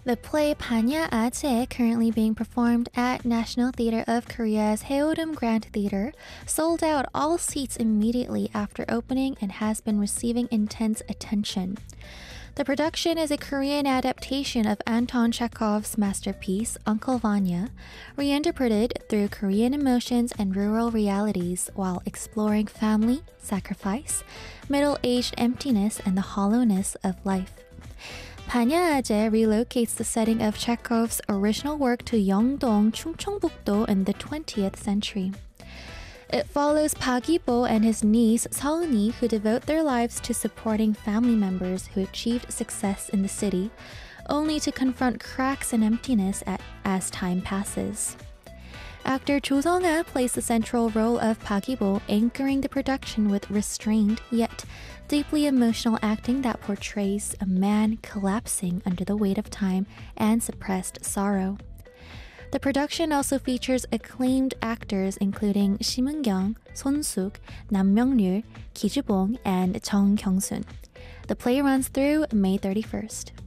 The play Panya Ache, currently being performed at National Theatre of Korea's Haeodum Grand Theatre, sold out all seats immediately after opening and has been receiving intense attention. The production is a Korean adaptation of Anton Chekhov's masterpiece, Uncle Vanya, reinterpreted through Korean emotions and rural realities while exploring family, sacrifice, middle-aged emptiness, and the hollowness of life. Panya Aje relocates the setting of Chekhov's original work to Yeongdong, Chungcheongbuk-do in the 20th century. It follows Park Gi-bo and his niece Seon-hee, who devote their lives to supporting family members who achieved success in the city, only to confront cracks and emptiness as time passes. Actor Cho Sung-ah plays the central role of Park Gi-bo, anchoring the production with restrained yet deeply emotional acting that portrays a man collapsing under the weight of time and suppressed sorrow. The production also features acclaimed actors including Shim Eun-kyung, Son Suk, Nam Myung-ryul, Ki Ju-bong, and Chung Kyung-sun. The play runs through May 31st.